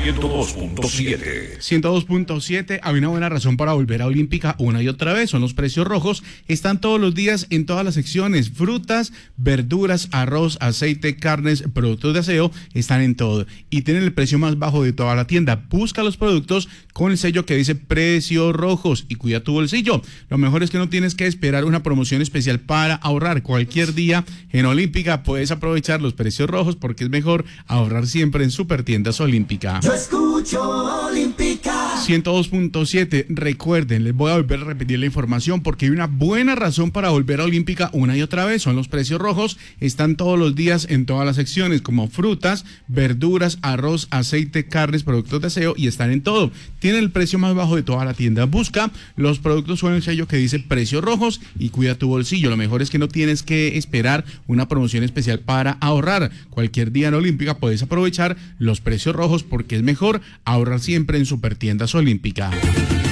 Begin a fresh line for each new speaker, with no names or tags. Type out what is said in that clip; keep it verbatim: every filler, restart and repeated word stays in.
ciento dos punto siete.
ciento dos punto siete. Hay una buena razón para volver a Olímpica una y otra vez. Son los precios rojos. Están todos los días en todas las secciones. Frutas, verduras, arroz, aceite, carnes, productos de aseo. Están en todo. Y tienen el precio más bajo de toda la tienda. Busca los productos con el sello que dice precios rojos y cuida tu bolsillo. Lo mejor es que no tienes que esperar una promoción especial para ahorrar. Cualquier día en Olímpica puedes aprovechar los precios rojos porque es mejor ahorrar siempre en Supertiendas Olímpica.
Yo escucho Olímpica.
ciento dos punto siete. Recuerden, les voy a volver a repetir la información porque hay una buena razón para volver a Olímpica una y otra vez. Son los precios rojos. Están todos los días en todas las secciones como frutas, verduras, arroz, aceite, carnes, productos de aseo y están en todo. Tienen el precio más bajo de toda la tienda. Busca los productos con el sello que dice precios rojos y cuida tu bolsillo. Lo mejor es que no tienes que esperar una promoción especial para ahorrar. Cualquier día en Olímpica puedes aprovechar los precios rojos porque es mejor ahorrar siempre en Supertiendas Olímpica.